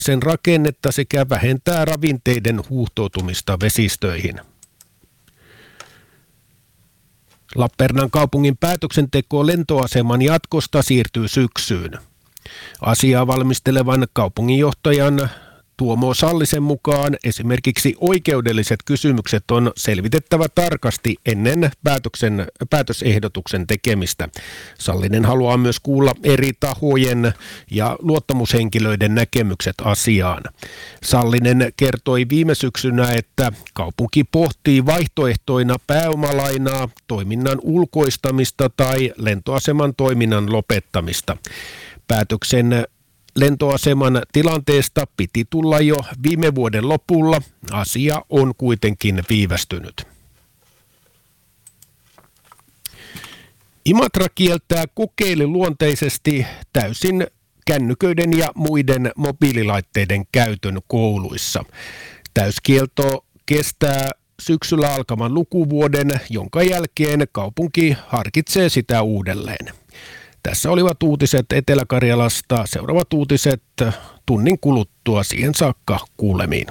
sen rakennetta sekä vähentää ravinteiden huuhtoutumista vesistöihin. Lappeenrannan kaupungin päätöksenteko lentoaseman jatkosta siirtyy syksyyn. Asiaa valmistelevan kaupunginjohtajan Tuomo Sallisen mukaan esimerkiksi oikeudelliset kysymykset on selvitettävä tarkasti ennen päätösehdotuksen tekemistä. Sallinen haluaa myös kuulla eri tahojen ja luottamushenkilöiden näkemykset asiaan. Sallinen kertoi viime syksynä, että kaupunki pohtii vaihtoehtoina pääomalainaa, toiminnan ulkoistamista tai lentoaseman toiminnan lopettamista. Päätöksen lentoaseman tilanteesta piti tulla jo viime vuoden lopulla. Asia on kuitenkin viivästynyt. Imatra kieltää kokeiluluonteisesti täysin kännyköiden ja muiden mobiililaitteiden käytön kouluissa. Täyskielto kestää syksyllä alkavan lukuvuoden, jonka jälkeen kaupunki harkitsee sitä uudelleen. Tässä olivat uutiset Etelä-Karjalasta. Seuraavat uutiset tunnin kuluttua. Siihen saakka kuulemiin.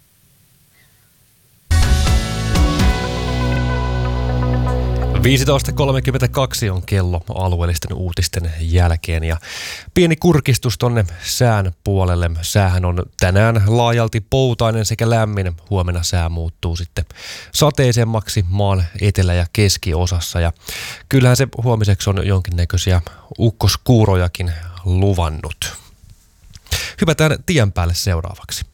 – 15.32 on kello alueellisten uutisten jälkeen ja pieni kurkistus tonne sään puolelle. Säähän on tänään laajalti poutainen sekä lämmin. Huomenna sää muuttuu sitten sateisemmaksi maan etelä- ja keskiosassa ja kyllähän se huomiseksi on jonkinnäköisiä ukkoskuurojakin luvannut. Hypätään tien päälle seuraavaksi.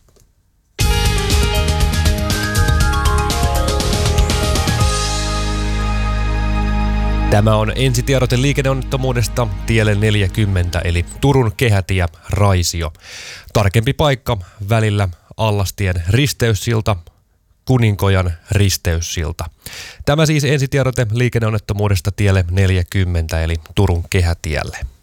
Tämä on ensitiedote liikenneonnettomuudesta tielle 40 eli Turun kehätie Raisio. Tarkempi paikka välillä Allastien risteyssilta, Kuninkojan risteyssilta. Tämä siis ensitiedote liikenneonnettomuudesta tielle 40 eli Turun kehätielle.